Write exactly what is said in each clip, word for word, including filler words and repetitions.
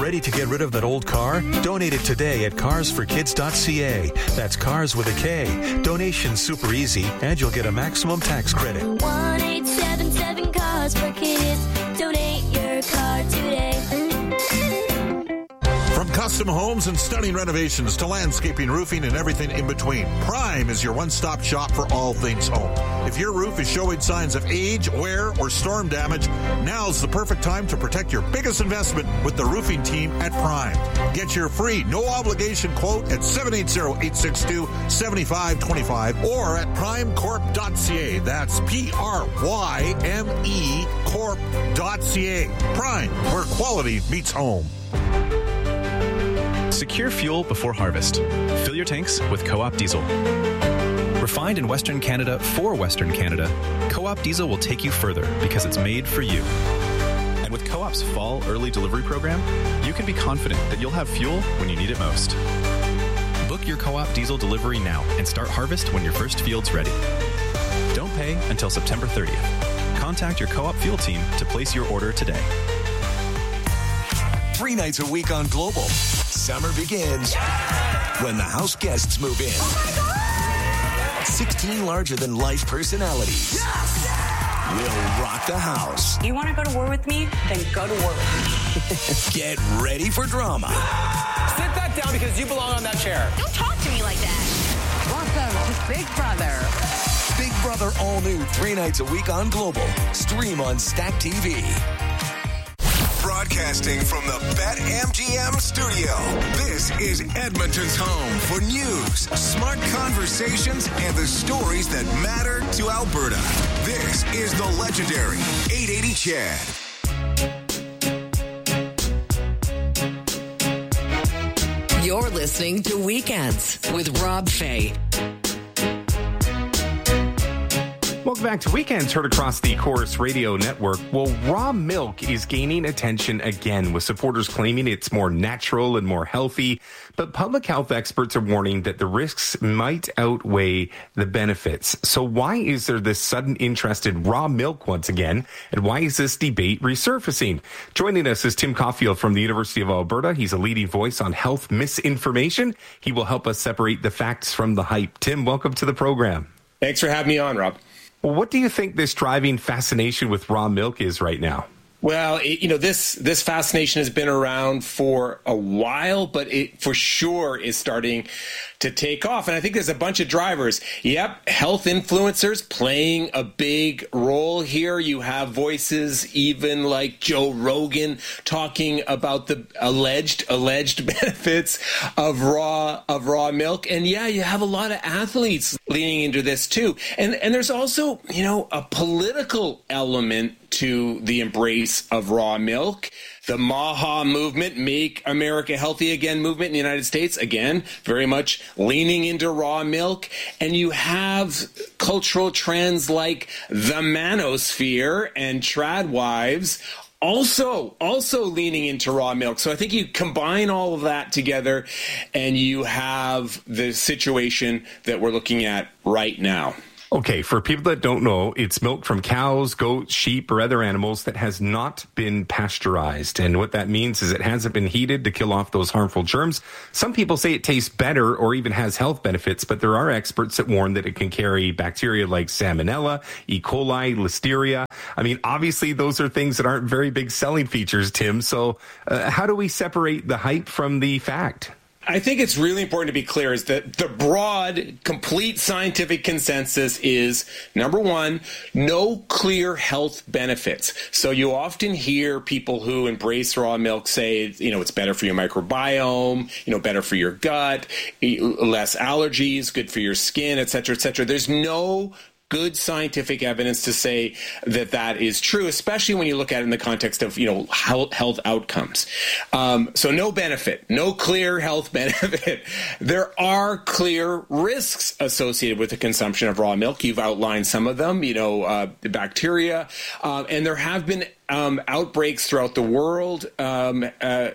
Ready to get rid of that old car? Donate it today at cars for kids dot c a. That's cars with a K. Donation's super easy, and you'll get a maximum tax credit. one eight seven seven Cars for Kids. Donate your car today. From custom homes and stunning renovations to landscaping, roofing, and everything in between, Prime is your one-stop shop for all things home. If your roof is showing signs of age, wear, or storm damage, now's the perfect time to protect your biggest investment with the roofing team at Prime. Get your free, no-obligation quote at seven eight zero, eight six two, seven five two five or at prime corp dot c a. That's P R Y M E corp dot c a. Prime, where quality meets home. Secure fuel before harvest. Fill your tanks with Co-op Diesel. Refined in Western Canada for Western Canada, Co-op Diesel will take you further because it's made for you. And with Co-op's fall early delivery program, you can be confident that you'll have fuel when you need it most. Book your Co-op Diesel delivery now and start harvest when your first field's ready. Don't pay until September thirtieth. Contact your Co-op fuel team to place your order today. Three nights a week on Global. Summer begins yeah! when the house guests move in. Oh my God! sixteen larger-than-life personalities yes! will rock the house. You want to go to war with me? Then go to war with me. Get ready for drama. Sit that down because you belong on that chair. Don't talk to me like that. Welcome to Big Brother. Big Brother all new three nights a week on Global. Stream on Stack T V. Broadcasting from the BetMGM studio, this is Edmonton's home for news, smart conversations, and the stories that matter to Alberta. This is the legendary eight eighty Chad. You're listening to Weekends with Rob Fay. Welcome back to Weekends, heard across the Chorus Radio Network. Well, raw milk is gaining attention again, with supporters claiming it's more natural and more healthy. But public health experts are warning that the risks might outweigh the benefits. So why is there this sudden interest in raw milk once again? And why is this debate resurfacing? Joining us is Tim Caulfield from the University of Alberta. He's a leading voice on health misinformation. He will help us separate the facts from the hype. Tim, welcome to the program. Thanks for having me on, Rob. Well, what do you think this driving fascination with raw milk is right now? Well, it, you know, this this fascination has been around for a while, but it for sure is starting to take off. And I think there's a bunch of drivers. Yep, health influencers playing a big role here. You have voices even like Joe Rogan talking about the alleged alleged benefits of raw of raw milk. And yeah, you have a lot of athletes leaning into this too. And and there's also, you know, a political element to the embrace of raw milk. The MAHA movement, Make America Healthy Again movement in the United States, again, very much leaning into raw milk. And you have cultural trends like the manosphere and trad wives also, also leaning into raw milk. So I think you combine all of that together and you have the situation that we're looking at right now. Okay, for people that don't know, it's milk from cows, goats, sheep, or other animals that has not been pasteurized. And what that means is it hasn't been heated to kill off those harmful germs. Some people say it tastes better or even has health benefits, but there are experts that warn that it can carry bacteria like Salmonella, E. coli, Listeria. I mean, obviously, those are things that aren't very big selling features, Tim. So uh, how do we separate the hype from the fact? I think it's really important to be clear is that the broad, complete scientific consensus is, number one, no clear health benefits. So you often hear people who embrace raw milk say, you know, it's better for your microbiome, you know, better for your gut, less allergies, good for your skin, et cetera, et cetera. There's no good scientific evidence to say that that is true, especially when you look at it in the context of, you know, health, health outcomes. Um, so no benefit, no clear health benefit. There are clear risks associated with the consumption of raw milk. You've outlined some of them, you know, uh, the bacteria, uh, and there have been um, outbreaks throughout the world um, uh, uh,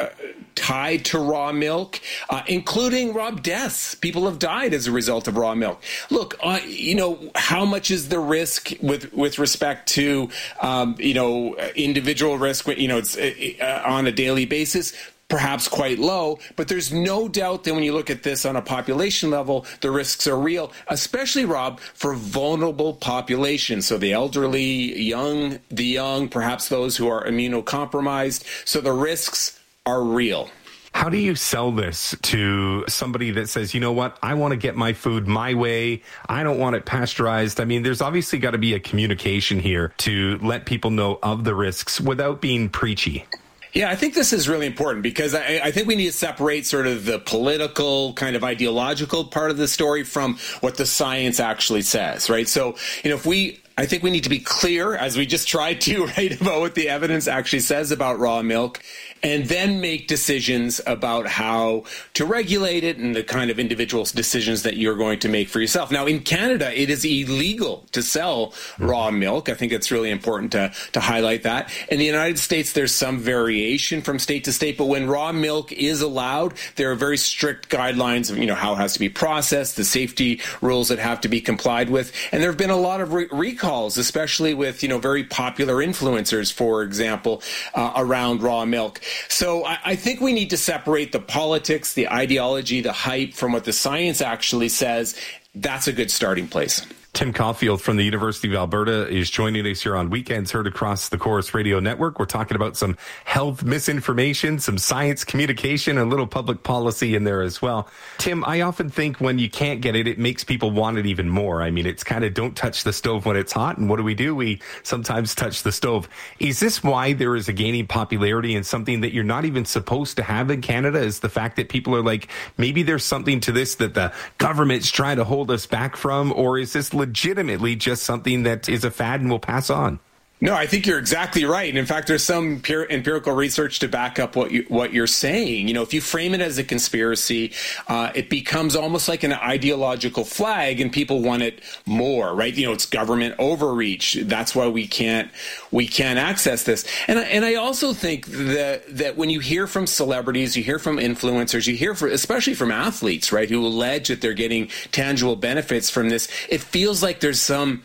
tied to raw milk, uh, including raw deaths. People have died as a result of raw milk. Look, uh, you know, how much is the risk with with respect to, um, you know, individual risk, you know, it's uh, on a daily basis? Perhaps quite low, but there's no doubt that when you look at this on a population level, the risks are real, especially, Rob, for vulnerable populations. So the elderly, young, the young, perhaps those who are immunocompromised. So the risks are real. How do you sell this to somebody that says, you know what, I want to get my food my way. I don't want it pasteurized. I mean, there's obviously got to be a communication here to let people know of the risks without being preachy. Yeah, I think this is really important because I, I think we need to separate sort of the political kind of ideological part of the story from what the science actually says, right? So, you know, if we, I think we need to be clear, as we just tried to, right, about what the evidence actually says about raw milk, and then make decisions about how to regulate it and the kind of individual decisions that you're going to make for yourself. Now, in Canada, it is illegal to sell raw milk. I think it's really important to, to highlight that. In the United States, there's some variation from state to state, but when raw milk is allowed, there are very strict guidelines of, you know, how it has to be processed, the safety rules that have to be complied with. And there have been a lot of re- recalls, especially with, you know, very popular influencers, for example, uh, around raw milk. So I, I think we need to separate the politics, the ideology, the hype from what the science actually says. That's a good starting place. Tim Caulfield from the University of Alberta is joining us here on Weekends Heard across the Corus Radio Network. We're talking about some health misinformation, some science communication, a little public policy in there as well. Tim, I often think when you can't get it, it makes people want it even more. I mean, it's kind of don't touch the stove when it's hot. And what do we do? We sometimes touch the stove. Is this why there is a gaining popularity and something that you're not even supposed to have in Canada? Is the fact that people are like, maybe there's something to this that the government's trying to hold us back from? Or is this legitimately just something that is a fad and will pass on? No, I think you're exactly right. And in fact, there's some pure empirical research to back up what you, what you're saying. You know, if you frame it as a conspiracy, uh, it becomes almost like an ideological flag, and people want it more, right? You know, it's government overreach. That's why we can't we can't access this. And I, and I also think that that when you hear from celebrities, you hear from influencers, you hear from, especially from athletes, right, who allege that they're getting tangible benefits from this, it feels like there's some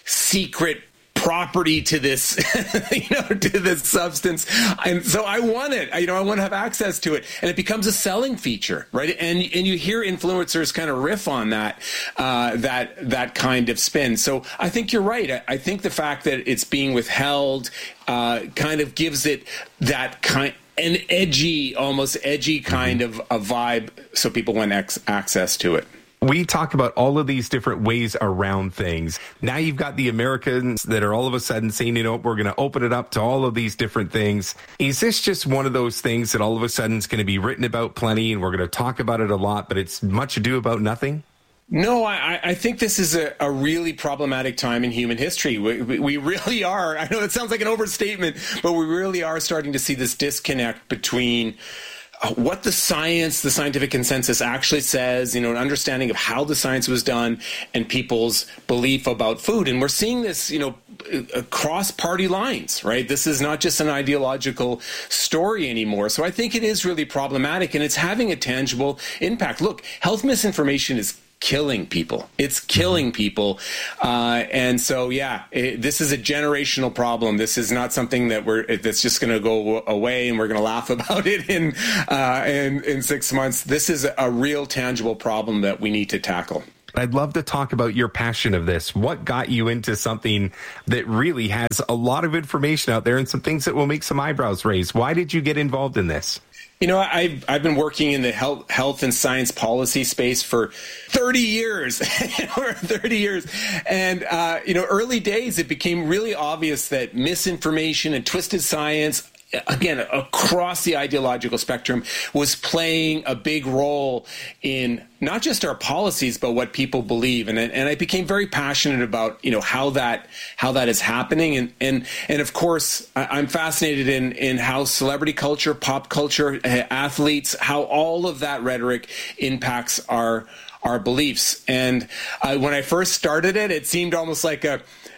secret property to this, you know, to this substance. And so I want it, you know, I want to have access to it. And it becomes a selling feature, right? And and you hear influencers kind of riff on that, uh, that, that kind of spin. So I think you're right. I, I think the fact that it's being withheld uh, kind of gives it that kind an edgy, almost edgy kind of a vibe, so people want ex- access to it. We talk about all of these different ways around things. Now you've got the Americans that are all of a sudden saying, you know, we're going to open it up to all of these different things. Is this just one of those things that all of a sudden is going to be written about plenty and we're going to talk about it a lot, but it's much ado about nothing? No, I, I think this is a, a really problematic time in human history. We, we, we really are. I know it sounds like an overstatement, but we really are starting to see this disconnect between Uh, what the science, the scientific consensus actually says, you know, an understanding of how the science was done and people's belief about food. And we're seeing this, you know, across party lines, right? This is not just an ideological story anymore. So I think it is really problematic, and it's having a tangible impact. Look, health misinformation is killing people. It's killing people. Uh, and so, yeah, it, this is a generational problem. This is not something that we're, that's just going to go away and we're going to laugh about it in, uh, in, in six months. This is a real tangible problem that we need to tackle. I'd love to talk about your passion of this. What got you into something that really has a lot of information out there and some things that will make some eyebrows raise? Why did you get involved in this? You know, I've, I've been working in the health, health and science policy space for thirty years, or thirty years. And, uh, you know, early days, it became really obvious that misinformation and twisted science, again, across the ideological spectrum, was playing a big role in not just our policies, but what people believe. And and I became very passionate about, you know, how that how that is happening. And and and of course, I'm fascinated in in how celebrity culture, pop culture, athletes, how all of that rhetoric impacts our our beliefs. And uh, when I first started it, it seemed almost like a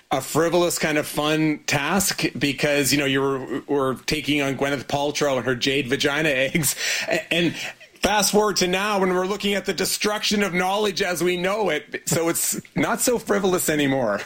a frivolous kind of fun task because, you know, you were, were taking on Gwyneth Paltrow and her jade vagina eggs. And fast forward to now when we're looking at the destruction of knowledge as we know it. So it's not so frivolous anymore.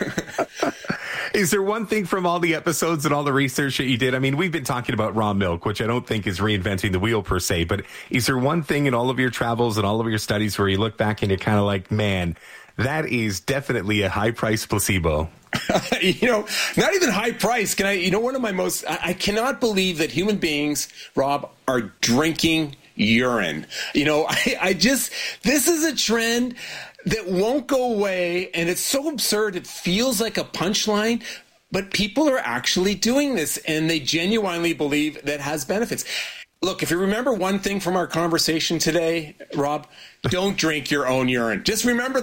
Is there one thing from all the episodes and all the research that you did? I mean, we've been talking about raw milk, which I don't think is reinventing the wheel per se, but is there one thing in all of your travels and all of your studies where you look back and you're kind of like, man, that is definitely a high price placebo? You know, not even high price. Can I, you know, one of my most, I, I cannot believe that human beings, Rob, are drinking urine. You know, I, I just, this is a trend that won't go away, and it's so absurd. It feels like a punchline, but people are actually doing this, and they genuinely believe that has benefits. Look, if you remember one thing from our conversation today, Rob, don't drink your own urine. Just remember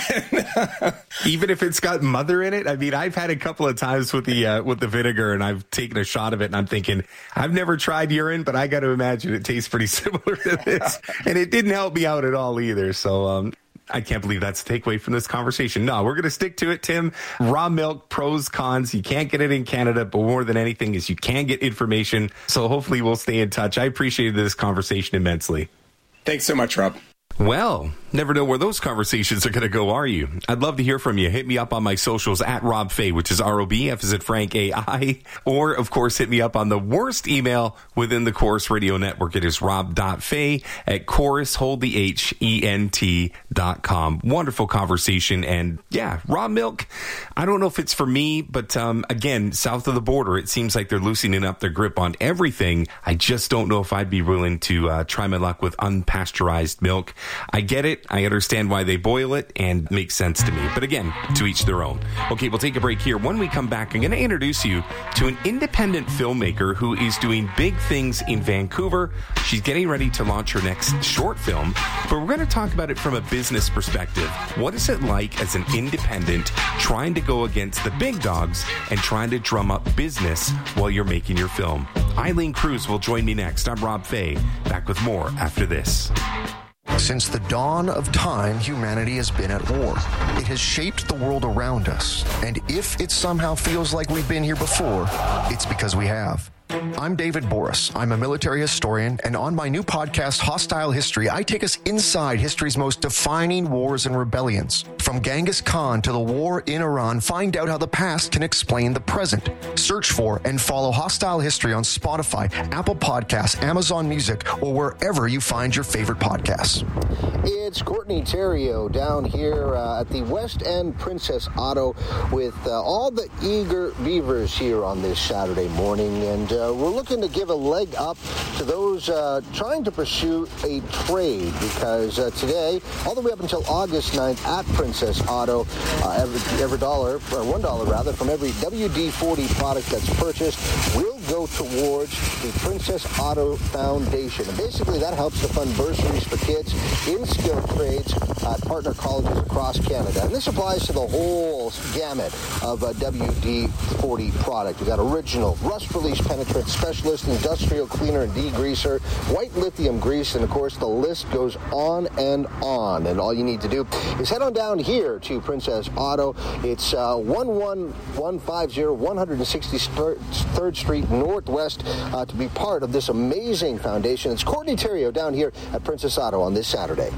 that. Even if it's got mother in it. I mean, I've had a couple of times with the uh, with the vinegar, and I've taken a shot of it, and I'm thinking, I've never tried urine, but I got to imagine it tastes pretty similar to this. And it didn't help me out at all either. So, um, I can't believe that's the takeaway from this conversation. No, we're going to stick to it, Tim. Raw milk, pros, cons. You can't get it in Canada, but more than anything is you can get information. So hopefully we'll stay in touch. I appreciated this conversation immensely. Thanks so much, Rob. Well, never know where those conversations are going to go, are you? I'd love to hear from you. Hit me up on my socials at Rob Fay, which is R O B, F as in Frank, A I. Or, of course, hit me up on the worst email within the Chorus Radio Network. It is rob.fay at chorus, hold the H, E N T dot com. Wonderful conversation. And, yeah, raw milk, I don't know if it's for me, but, um, again, south of the border, it seems like they're loosening up their grip on everything. I just don't know if I'd be willing to uh, try my luck with unpasteurized milk. I get it. I understand why they boil it and makes sense to me. But again, to each their own. Okay, we'll take a break here. When we come back, I'm going to introduce you to an independent filmmaker who is doing big things in Vancouver. She's getting ready to launch her next short film, but we're going to talk about it from a business perspective. What is it like as an independent trying to go against the big dogs and trying to drum up business while you're making your film? Eileen Cruz will join me next. I'm Rob Fay. Back with more after this. Since the dawn of time, humanity has been at war. It has shaped the world around us. And if it somehow feels like we've been here before, it's because we have. I'm David Boris. I'm a military historian, and on my new podcast, Hostile History, I take us inside history's most defining wars and rebellions. From Genghis Khan to the war in Iran, find out how the past can explain the present. Search for and follow Hostile History on Spotify, Apple Podcasts, Amazon Music, or wherever you find your favorite podcasts. It's Courtney Theriault down here uh, at the West End Princess Auto with uh, all the eager beavers here on this Saturday morning, and uh, we're looking to give a leg up to those uh, trying to pursue a trade, because uh, today, all the way up until August ninth at Princess Auto, uh, every, every dollar, or one dollar rather, from every W D forty product that's purchased will go towards the Princess Auto Foundation. And basically that helps to fund bursaries for kids in skilled trades at partner colleges across Canada. And this applies to the whole gamut of uh, W D forty product. We've got original rust release penetrant specialist, industrial cleaner and degreaser, white lithium grease, and of course the list goes on and on. And all you need to do is head on down here to Princess Auto. It's uh, one one one five zero one sixty-third Street Northwest uh, to be part of this amazing foundation. It's Courtney Theriault down here at Princess Auto on this Saturday.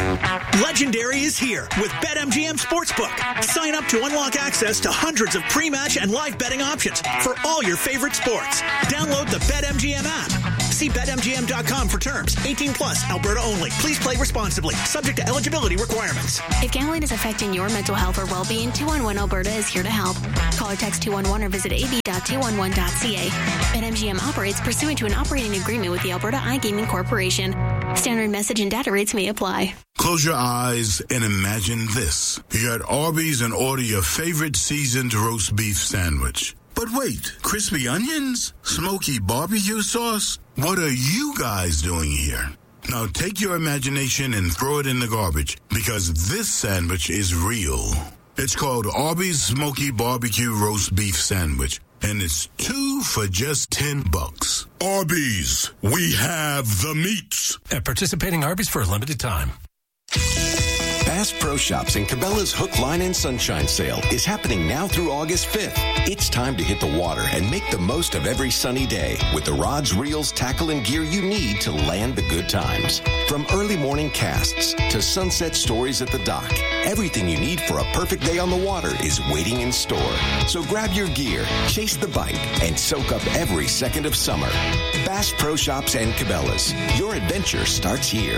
Legendary is here with BetMGM Sportsbook. Sign up to unlock access to hundreds of pre-match and live betting options for all your favorite sports. Download the BetMGM app. See Bet M G M dot com for terms. eighteen plus, Alberta only. Please play responsibly. Subject to eligibility requirements. If gambling is affecting your mental health or well-being, two one one Alberta is here to help. Call or text two one one or visit a b dot two one one dot c a. BetMGM operates pursuant to an operating agreement with the Alberta iGaming Corporation. Standard message and data rates may apply. Close your eyes and imagine this. You're at Arby's and order your favorite seasoned roast beef sandwich. But wait, crispy onions? Smoky barbecue sauce? What are you guys doing here? Now take your imagination and throw it in the garbage, because this sandwich is real. It's called Arby's Smoky Barbecue Roast Beef Sandwich, and it's two for just ten bucks. Arby's, we have the meats. At participating Arby's for a limited time. Bass Pro Shops and Cabela's Hook, Line, and Sunshine sale is happening now through August fifth. It's time to hit the water and make the most of every sunny day with the rods, reels, tackle, and gear you need to land the good times. From early morning casts to sunset stories at the dock, everything you need for a perfect day on the water is waiting in store. So grab your gear, chase the bite, and soak up every second of summer. Bass Pro Shops and Cabela's. Your adventure starts here.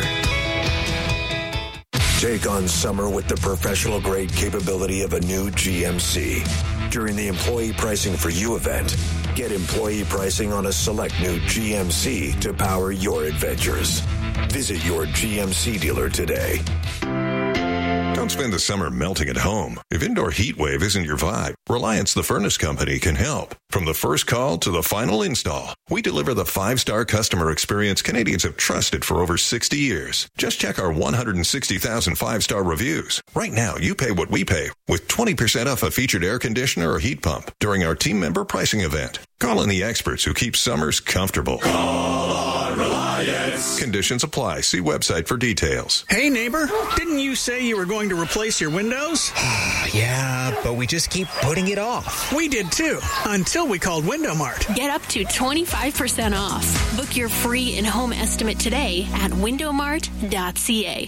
Take on summer with the professional-grade capability of a new G M C. During the Employee Pricing for You event, get employee pricing on a select new G M C to power your adventures. Visit your G M C dealer today. Don't spend the summer melting at home. If indoor heat wave isn't your vibe, Reliance the Furnace Company can help. From the first call to the final install, we deliver the five-star customer experience Canadians have trusted for over sixty years. Just check our one hundred sixty thousand five-star reviews. Right now, you pay what we pay with twenty percent off a featured air conditioner or heat pump during our team member pricing event. Call in the experts who keep summers comfortable. Call on Reliance. Conditions apply. See website for details. Hey, neighbor, didn't you say you were going to replace your windows? Yeah, but we just keep putting it off. We did too, until we called Window Mart. Get up to twenty-five percent off. Book your free in-home estimate today at window mart dot c a.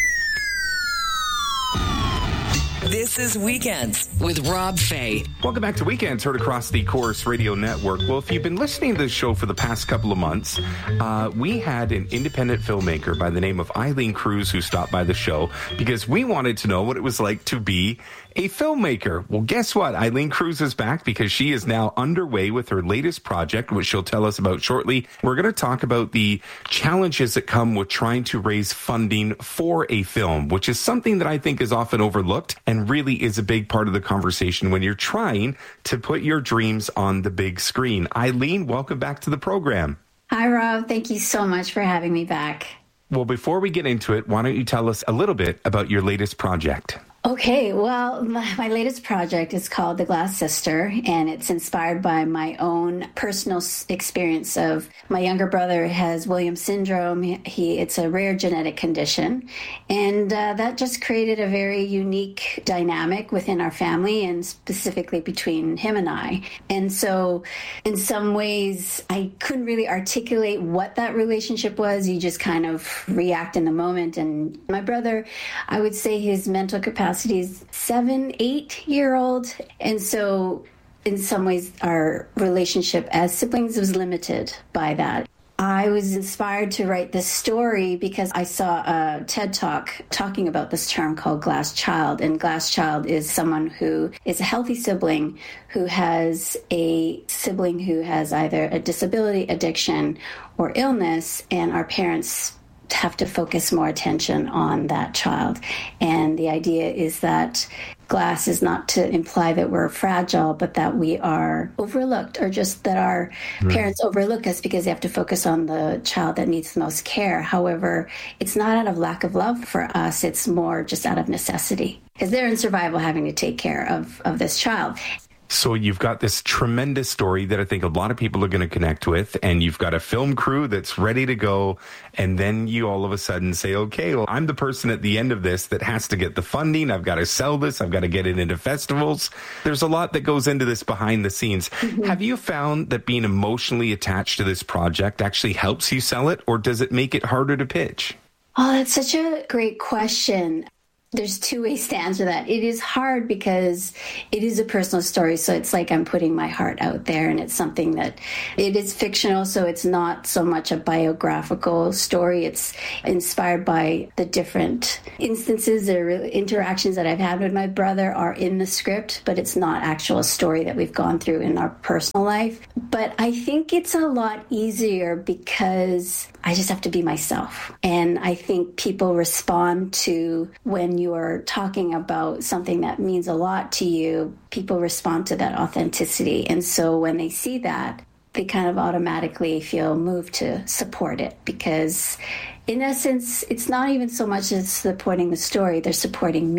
This is Weekends with Rob Fay. Welcome back to Weekends, heard across the Chorus Radio Network. Well, if you've been listening to this show for the past couple of months, uh, we had an independent filmmaker by the name of Eileen Cruz who stopped by the show because we wanted to know what it was like to be a filmmaker. Well, guess what? Eileen Cruz is back because she is now underway with her latest project, which she'll tell us about shortly. We're going to talk about the challenges that come with trying to raise funding for a film, which is something that I think is often overlooked and really is a big part of the conversation when you're trying to put your dreams on the big screen. Eileen, welcome back to the program. Hi, Rob. Thank you so much for having me back. Well, before we get into it, why don't you tell us a little bit about your latest project? Okay, well, my, my latest project is called The Glass Sister, and it's inspired by my own personal experience of my younger brother has Williams syndrome. He It's a rare genetic condition, and uh, that just created a very unique dynamic within our family and specifically between him and I. And so in some ways, I couldn't really articulate what that relationship was. You just kind of react in the moment. And my brother, I would say his mental capacity is seven, eight year old. And so in some ways, our relationship as siblings was limited by that. I was inspired to write this story because I saw a TED Talk talking about this term called glass child. And glass child is someone who is a healthy sibling who has a sibling who has either a disability, addiction, or illness, and our parents have to focus more attention on that child. And the idea is that glass is not to imply that we're fragile, but that we are overlooked, or just that our right. parents overlook us because they have to focus on the child that needs the most care. However, it's not out of lack of love for us. It's more just out of necessity because they're in survival having to take care of, of this child. So you've got this tremendous story that I think a lot of people are going to connect with, and you've got a film crew that's ready to go, and then you all of a sudden say, okay, well, I'm the person at the end of this that has to get the funding. I've got to sell this. I've got to get it into festivals. There's a lot that goes into this behind the scenes. Mm-hmm. Have you found that being emotionally attached to this project actually helps you sell it, or does it make it harder to pitch? Oh, that's such a great question. There's two ways to answer that. It is hard because it is a personal story. So it's like I'm putting my heart out there, and it's something that it is fictional. So it's not so much a biographical story. It's inspired by the different instances or interactions that I've had with my brother are in the script, but it's not actual a story that we've gone through in our personal life. But I think it's a lot easier because I just have to be myself. And I think people respond to when you are talking about something that means a lot to you, people respond to that authenticity. And so when they see that, they kind of automatically feel moved to support it because in essence, it's not even so much as supporting the story, they're supporting me.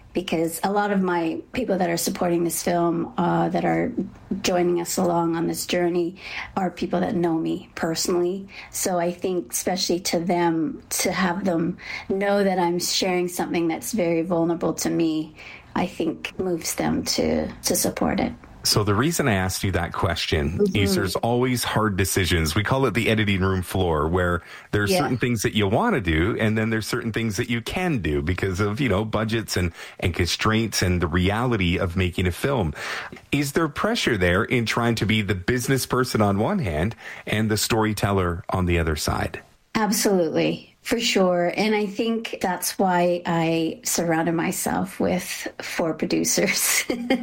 because a lot of my people that are supporting this film, uh, that are joining us along on this journey, are people that know me personally. So I think especially to them, to have them know that I'm sharing something that's very vulnerable to me, I think moves them to, to support it. So the reason I asked you that question mm-hmm. is there's always hard decisions. We call it the editing room floor, where there's yeah. certain things that you want to do, and then there's certain things that you can do because of, you know, budgets and, and constraints and the reality of making a film. Is there pressure there in trying to be the business person on one hand and the storyteller on the other side? Absolutely. For sure. And I think that's why I surrounded myself with four producers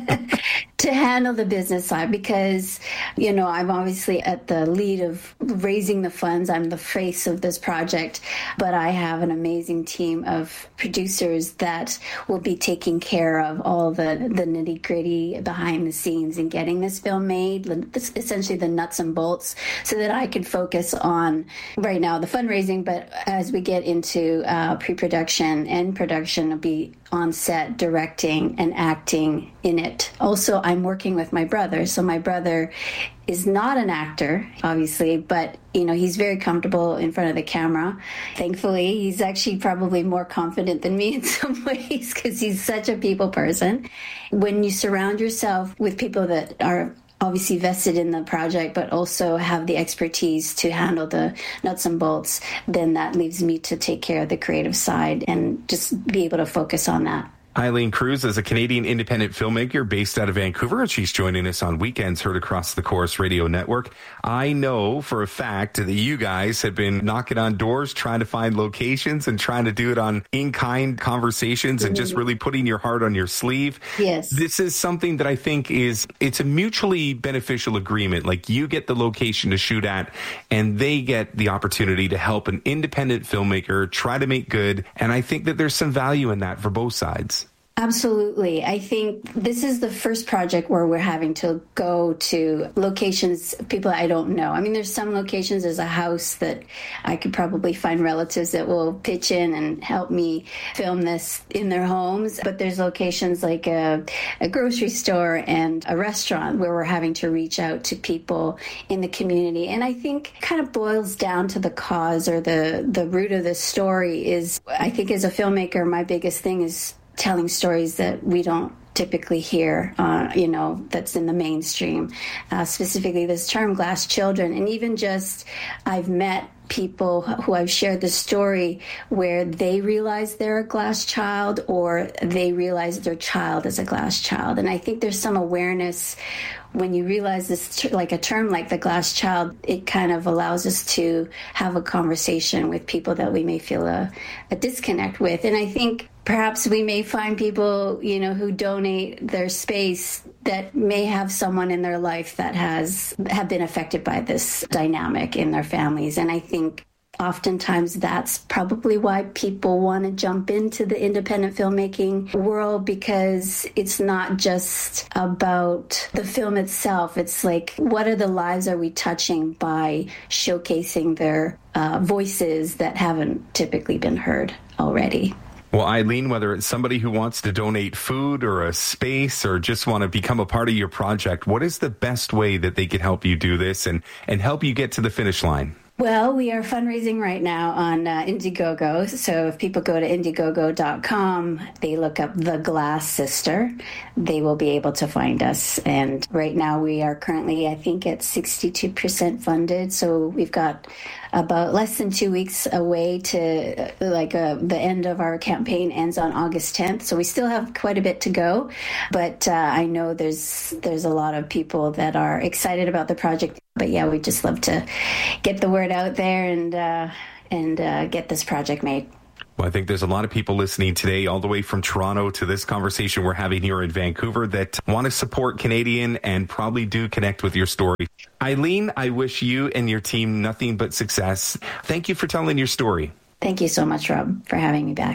to handle the business side, because, you know, I'm obviously at the lead of raising the funds. I'm the face of this project, but I have an amazing team of producers that will be taking care of all the, the nitty gritty behind the scenes and getting this film made, essentially the nuts and bolts, so that I could focus on right now the fundraising, but as we get into uh, pre-production and production, I'll be on set directing and acting in it. Also, I'm working with my brother. So my brother is not an actor, obviously, but, you know, he's very comfortable in front of the camera. Thankfully, he's actually probably more confident than me in some ways because he's such a people person. When you surround yourself with people that are obviously vested in the project, but also have the expertise to handle the nuts and bolts, then that leaves me to take care of the creative side and just be able to focus on that. Eileen Cruz is a Canadian independent filmmaker based out of Vancouver, and she's joining us on Weekends Heard across the Corus Radio Network. I know for a fact that you guys have been knocking on doors, trying to find locations and trying to do it on in-kind conversations and just really putting your heart on your sleeve. Yes. This is something that I think is, it's a mutually beneficial agreement. Like, you get the location to shoot at, and they get the opportunity to help an independent filmmaker try to make good. And I think that there's some value in that for both sides. Absolutely. I think this is the first project where we're having to go to locations, people I don't know. I mean, there's some locations, there's a house that I could probably find relatives that will pitch in and help me film this in their homes. But there's locations like a, a grocery store and a restaurant where we're having to reach out to people in the community. And I think it kind of boils down to the cause, or the, the root of the story is, I think as a filmmaker, my biggest thing is telling stories that we don't typically hear, uh, you know, that's in the mainstream, uh, specifically this term glass children. And even just, I've met people who I've shared the story where they realize they're a glass child, or they realize their child is a glass child. And I think there's some awareness when you realize this, like a term like the glass child, it kind of allows us to have a conversation with people that we may feel a, a disconnect with. And I think perhaps we may find people, you know, who donate their space that may have someone in their life that has have been affected by this dynamic in their families. And I think oftentimes that's probably why people want to jump into the independent filmmaking world, because it's not just about the film itself. It's like, what are the lives are we touching by showcasing their uh, voices that haven't typically been heard already? Well, Eileen, whether it's somebody who wants to donate food or a space or just want to become a part of your project, what is the best way that they can help you do this and, and help you get to the finish line? Well, we are fundraising right now on uh, Indiegogo. So if people go to Indiegogo dot com, they look up The Glass Sister, they will be able to find us. And right now we are currently, I think, at sixty-two percent funded. So we've got about less than two weeks away to, uh, like, uh, the end of our campaign ends on August tenth. So we still have quite a bit to go. But uh, I know there's there's a lot of people that are excited about the project. But yeah, we'd just love to get the word out there and uh, and uh, get this project made. Well, I think there's a lot of people listening today, all the way from Toronto to this conversation we're having here in Vancouver, that want to support Canadian and probably do connect with your story. Eileen, I wish you and your team nothing but success. Thank you for telling your story. Thank you so much, Rob, for having me back.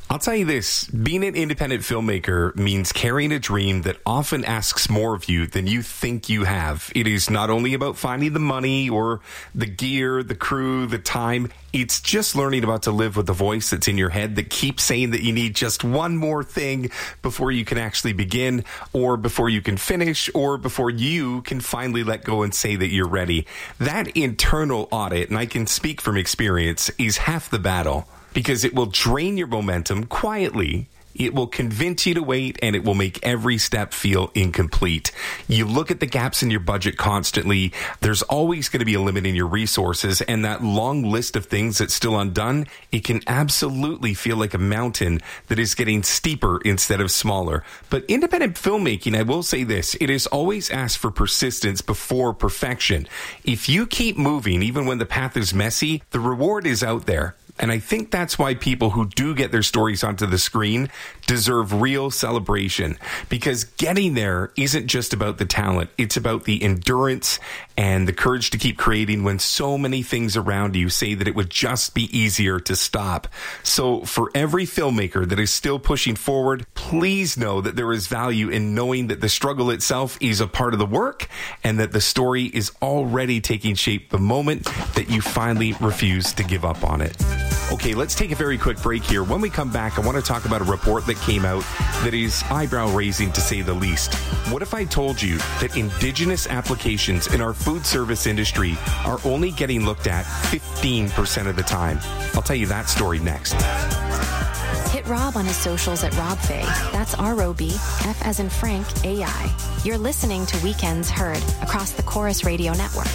I'll tell you this, being an independent filmmaker means carrying a dream that often asks more of you than you think you have. It is not only about finding the money or the gear, the crew, the time. It's just learning about to live with the voice that's in your head that keeps saying that you need just one more thing before you can actually begin, or before you can finish, or before you can finally let go and say that you're ready. That internal audit, and I can speak from experience, is half the battle. Because it will drain your momentum quietly. It will convince you to wait, and it will make every step feel incomplete. You look at the gaps in your budget constantly. There's always going to be a limit in your resources, and that long list of things that's still undone, it can absolutely feel like a mountain that is getting steeper instead of smaller. But independent filmmaking, I will say this, it is always asked for persistence before perfection. If you keep moving, even when the path is messy, the reward is out there. And I think that's why people who do get their stories onto the screen deserve real celebration, because getting there isn't just about the talent. It's about the endurance and the courage to keep creating when so many things around you say that it would just be easier to stop. So for every filmmaker that is still pushing forward, please know that there is value in knowing that the struggle itself is a part of the work, and that the story is already taking shape the moment that you finally refuse to give up on it. Okay, let's take a very quick break here. When we come back, I want to talk about a report that came out that is eyebrow-raising, to say the least. What if I told you that Indigenous applications in our food service industry are only getting looked at fifteen percent of the time? I'll tell you that story next. Hit Rob on his socials at Rob Fay. That's R O B, F as in Frank, A I. You're listening to Weekends Heard across the Chorus Radio Network.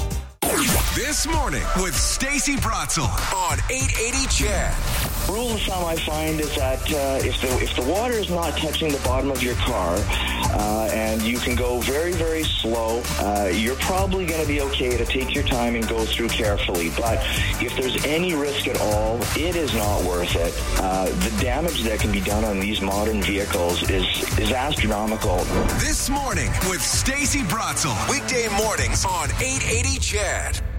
This morning with Stacey Bratzel on eight eighty C H E D. Rule of thumb I find is that uh, if the if the water is not touching the bottom of your car uh, and you can go very, very slow, uh, you're probably going to be okay to take your time and go through carefully. But if there's any risk at all, it is not worth it. Uh, the damage that can be done on these modern vehicles is, is astronomical. This morning with Stacey Bratzel. Weekday mornings on eight eighty C H E D.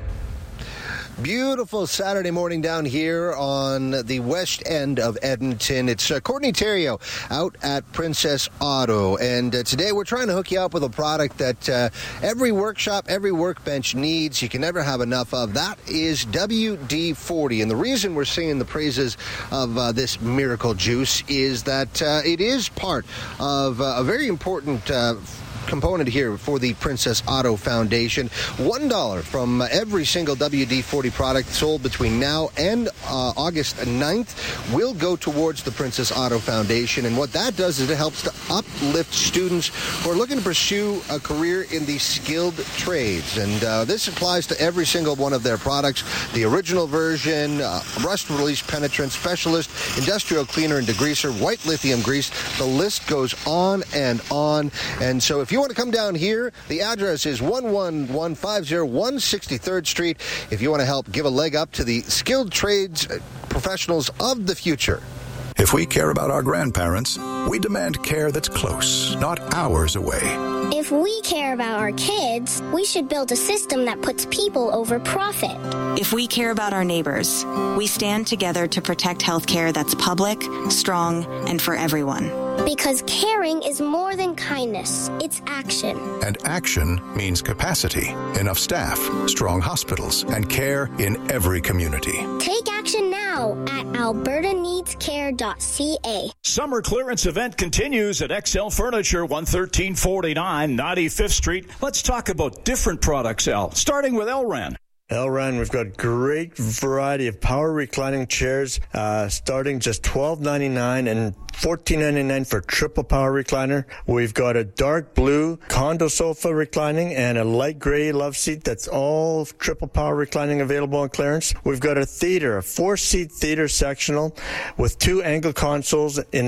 Beautiful Saturday morning down here on the west end of Edmonton. It's uh, Courtney Theriault out at Princess Auto. And uh, today we're trying to hook you up with a product that uh, every workshop, every workbench needs. You can never have enough of. That is W D forty. And the reason we're singing the praises of uh, this miracle juice is that uh, it is part of uh, a very important uh component here for the Princess Auto Foundation. One dollar from every single W D forty product sold between now and uh, August ninth will go towards the Princess Auto Foundation. And what that does is it helps to uplift students who are looking to pursue a career in the skilled trades. And uh, this applies to every single one of their products. The original version, uh, rust release penetrant, specialist, industrial cleaner and degreaser, white lithium grease. The list goes on and on. And so if you want to come down here, the address is one one one five zero one sixty-third Street. If you want to help give a leg up to the skilled trades professionals of the future. If we care about our grandparents, we demand care that's close, not hours away. If we care about our kids, we should build a system that puts people over profit. If we care about our neighbors, we stand together to protect healthcare that's public, strong, and for everyone. Because caring is more than kindness, it's action. And action means capacity, enough staff, strong hospitals, and care in every community. Take action now at alberta needs care dot c a. Summer clearance event continues at X L Furniture, one thirteen forty-nine ninety-fifth Street. Let's talk about different products, Al, starting with Elran. Elran, we've got great variety of power reclining chairs, uh, starting just twelve ninety-nine and fourteen ninety-nine for triple power recliner. We've got a dark blue condo sofa reclining and a light gray love seat that's all triple power reclining available on clearance. We've got a theater, a four-seat theater sectional with two angle consoles in a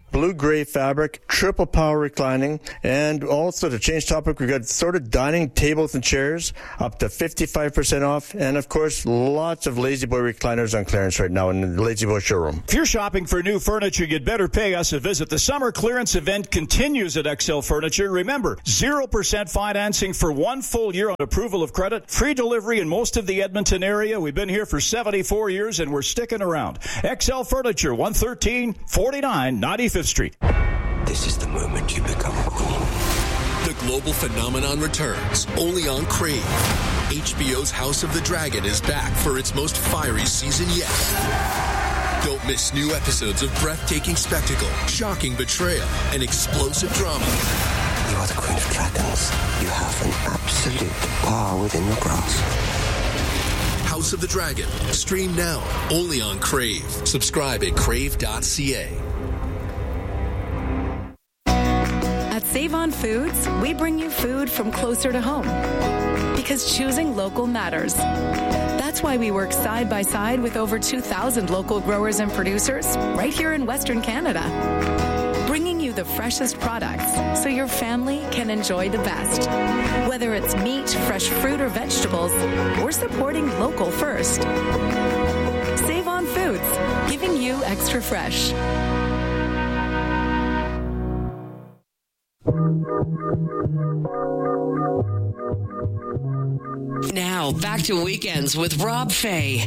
blue-gray fabric, triple power reclining, and also to change topic, we've got sorted dining tables and chairs up to fifty-five percent off, and of course, lots of La-Z-Boy recliners on clearance right now in the La-Z-Boy showroom. If you're shopping for new furniture, you'd better pay us a visit. The summer clearance event continues at Excel Furniture. Remember, zero percent financing for one full year on approval of credit, free delivery in most of the Edmonton area. We've been here for seventy-four years, and we're sticking around. Excel Furniture, one thirteen forty-nine ninety-fifth Street. This is the moment you become queen. The global phenomenon returns, only on Crave. H B O's House of the Dragon is back for its most fiery season yet. Don't miss new episodes of breathtaking spectacle, shocking betrayal, and explosive drama. You are the Queen of Dragons. You have an absolute power within your grasp. House of the Dragon. Stream now, only on Crave. Subscribe at crave dot c a. At Save On Foods, we bring you food from closer to home. Because choosing local matters. That's why we work side by side with over two thousand local growers and producers right here in Western Canada. Bringing you the freshest products so your family can enjoy the best. Whether it's meat, fresh fruit, or vegetables, or supporting local first. Save On Foods, giving you extra fresh. Now, back to Weekends with Rob Fay.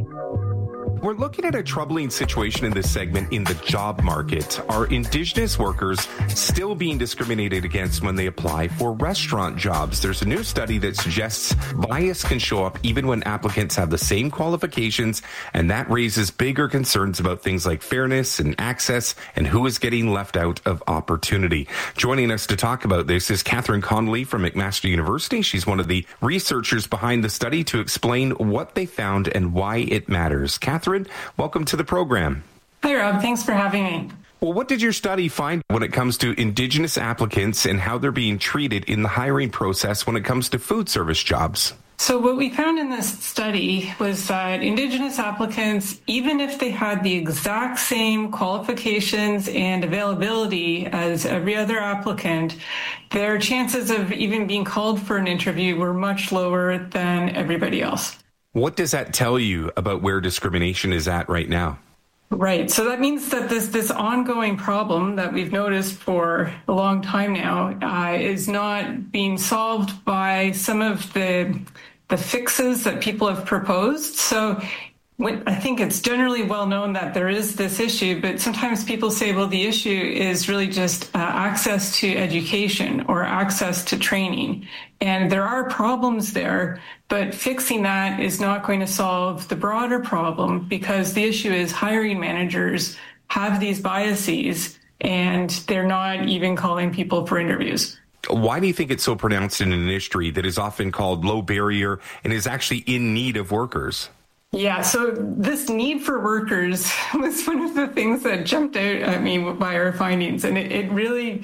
We're looking at a troubling situation in this segment in the job market. Are Indigenous workers still being discriminated against when they apply for restaurant jobs? There's a new study that suggests bias can show up even when applicants have the same qualifications, and that raises bigger concerns about things like fairness and access and who is getting left out of opportunity. Joining us to talk about this is Catherine Connolly from McMaster University. She's one of the researchers behind the study to explain what they found and why it matters. Catherine, welcome to the program. Hi, Rob. Thanks for having me. Well, what did your study find when it comes to Indigenous applicants and how they're being treated in the hiring process when it comes to food service jobs? So what we found in this study was that Indigenous applicants, even if they had the exact same qualifications and availability as every other applicant, their chances of even being called for an interview were much lower than everybody else. What does that tell you about where discrimination is at right now? Right. So that means that this this ongoing problem that we've noticed for a long time now uh, is not being solved by some of the the fixes that people have proposed. So when, I think it's generally well known that there is this issue, but sometimes people say, well, the issue is really just uh, access to education or access to training. And there are problems there, but fixing that is not going to solve the broader problem because the issue is hiring managers have these biases and they're not even calling people for interviews. Why do you think it's so pronounced in an industry that is often called low barrier and is actually in need of workers? Yeah, so this need for workers was one of the things that jumped out at me by our findings. And it, it really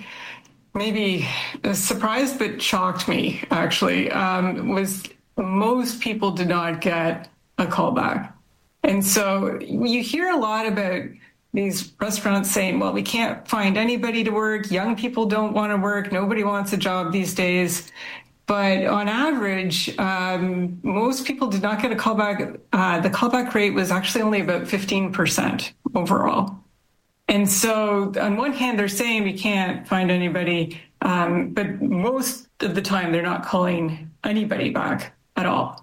maybe surprised but shocked me, actually, um, was most people did not get a callback. And so you hear a lot about these restaurants saying, well, we can't find anybody to work. Young people don't want to work. Nobody wants a job these days. But on average, um, most people did not get a callback. Uh, the callback rate was actually only about fifteen percent overall. And so on one hand, they're saying we can't find anybody, um, but most of the time they're not calling anybody back at all.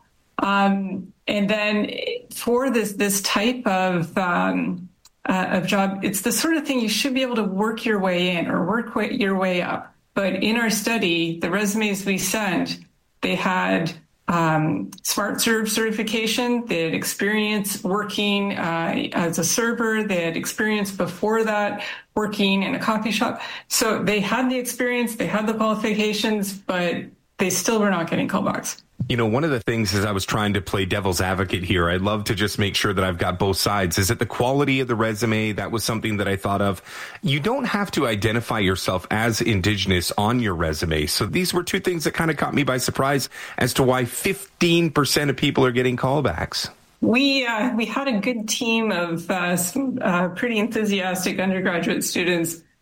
Um, and then for this this type of um, uh, of job, it's the sort of thing you should be able to work your way in or work way, your way up. But in our study, the resumes we sent, they had um, SmartServe certification, they had experience working uh, as a server, they had experience before that working in a coffee shop. So they had the experience, they had the qualifications, but they still were not getting callbacks. You know, one of the things as I was trying to play devil's advocate here, I'd love to just make sure that I've got both sides. Is it the quality of the resume? That was something that I thought of. You don't have to identify yourself as Indigenous on your resume. So these were two things that kind of caught me by surprise as to why fifteen percent of people are getting callbacks. We uh, we had a good team of uh, some, uh, pretty enthusiastic undergraduate students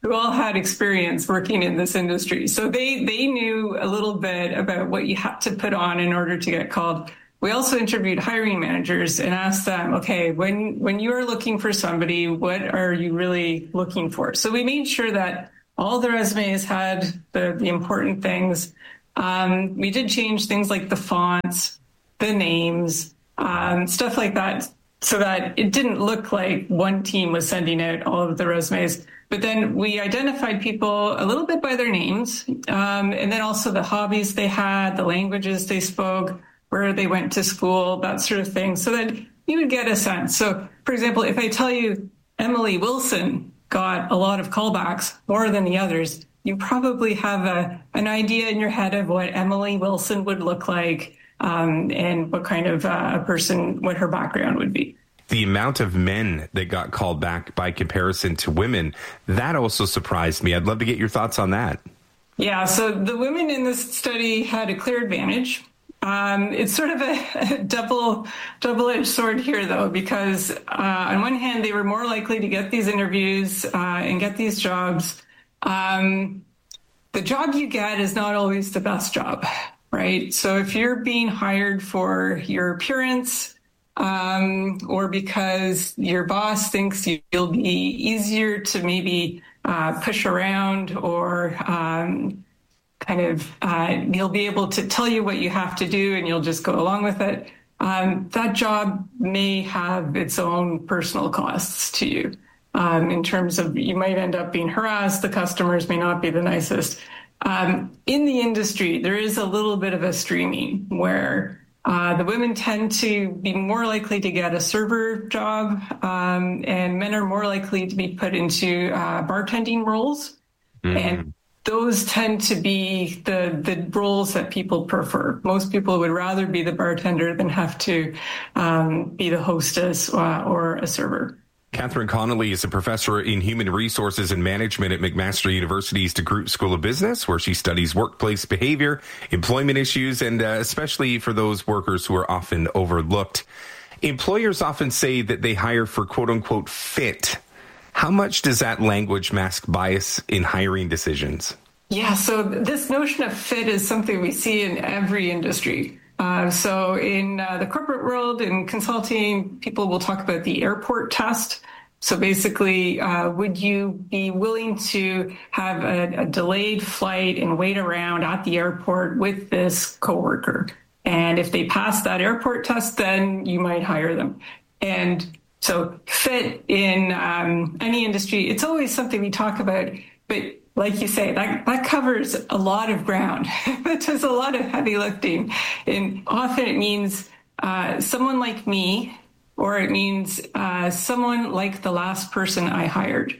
who all had experience working in this industry. So they, they knew a little bit about what you had to put on in order to get called. We also interviewed hiring managers and asked them, okay, when, when you are looking for somebody, what are you really looking for? So we made sure that all the resumes had the, the important things. Um, we did change things like the fonts, the names, um, stuff like that, so that it didn't look like one team was sending out all of the resumes. But then we identified people a little bit by their names, um, and then also the hobbies they had, the languages they spoke, where they went to school, that sort of thing, so that you would get a sense. So, for example, if I tell you Emily Wilson got a lot of callbacks, more than the others, you probably have a, an idea in your head of what Emily Wilson would look like, um, and what kind of uh, a person, what her background would be. The amount of men that got called back by comparison to women, that also surprised me. I'd love to get your thoughts on that. Yeah, so the women in this study had a clear advantage. Um, it's sort of a, a double, double-edged sword here, though, because uh, on one hand, they were more likely to get these interviews uh, and get these jobs. Um, the job you get is not always the best job, right? So if you're being hired for your appearance, um, or because your boss thinks you'll be easier to maybe uh, push around, or um, kind of uh, you'll be able to tell you what you have to do and you'll just go along with it, um, that job may have its own personal costs to you, um, in terms of you might end up being harassed, the customers may not be the nicest. Um, in the industry, there is a little bit of a streaming where uh, the women tend to be more likely to get a server job, um, and men are more likely to be put into uh, bartending roles. Mm-hmm. And those tend to be the, the roles that people prefer. Most people would rather be the bartender than have to um, be the hostess uh, or a server. Catherine Connolly is a professor in human resources and management at McMaster University's DeGroote School of Business, where she studies workplace behavior, employment issues, and uh, especially for those workers who are often overlooked. Employers often say that they hire for quote-unquote fit. How much does that language mask bias in hiring decisions? Yeah, so this notion of fit is something we see in every industry. Uh, so in uh, the corporate world, in consulting, people will talk about the airport test. So basically, uh, would you be willing to have a, a delayed flight and wait around at the airport with this coworker? And if they pass that airport test, then you might hire them. And so fit in um, any industry, it's always something we talk about, but like you say, that, that covers a lot of ground. It does a lot of heavy lifting. And often it means uh, someone like me, or it means uh, someone like the last person I hired.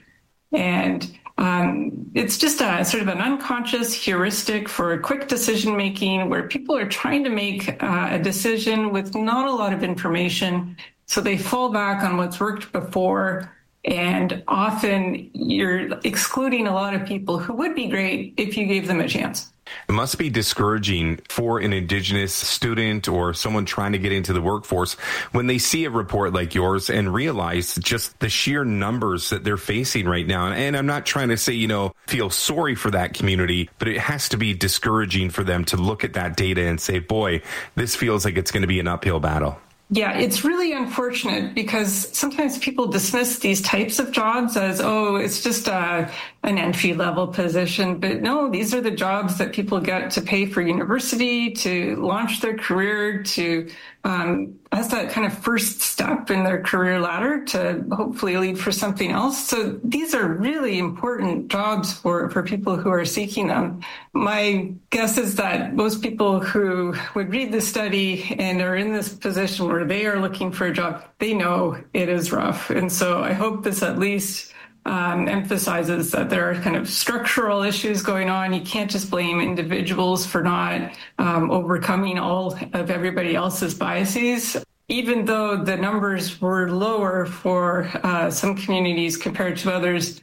And um, it's just a sort of an unconscious heuristic for quick decision making where people are trying to make uh, a decision with not a lot of information. So they fall back on what's worked before, and often you're excluding a lot of people who would be great if you gave them a chance. It must be discouraging for an Indigenous student or someone trying to get into the workforce when they see a report like yours and realize just the sheer numbers that they're facing right now. And I'm not trying to say, you know, feel sorry for that community, but it has to be discouraging for them to look at that data and say, boy, this feels like it's going to be an uphill battle. Yeah, it's really unfortunate because sometimes people dismiss these types of jobs as, oh, it's just a, an entry-level position. But no, these are the jobs that people get to pay for university, to launch their career, to um, as that kind of first step in their career ladder to hopefully lead for something else. So these are really important jobs for, for people who are seeking them. My guess is that most people who would read this study and are in this position where they are looking for a job, they know it is rough. And so I hope this at least um, emphasizes that there are kind of structural issues going on. You can't just blame individuals for not um, overcoming all of everybody else's biases. Even though the numbers were lower for uh, some communities compared to others,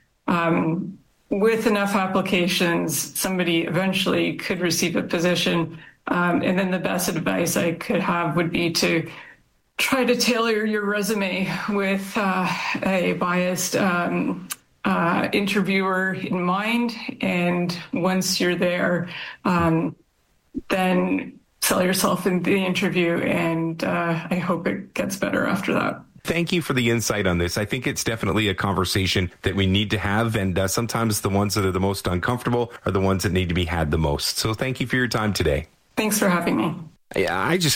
um, with enough applications, somebody eventually could receive a position. Um, and then the best advice I could have would be to try to tailor your resume with uh, a biased um, uh, interviewer in mind. And once you're there, um, then sell yourself in the interview. And uh, I hope it gets better after that. Thank you for the insight on this. I think it's definitely a conversation that we need to have. And uh, sometimes the ones that are the most uncomfortable are the ones that need to be had the most. So thank you for your time today. Thanks for having me. I just